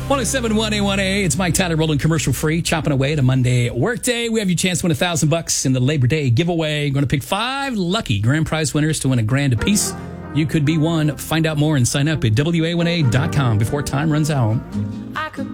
1071 A1A. It's Mike Tyler rolling commercial free, chopping away to Monday workday. We have your chance to win $1,000 in the Labor Day giveaway. We're going to pick 5 lucky grand prize winners to win $1,000 apiece. You could be one. Find out more and sign up at WA1A.com before time runs out.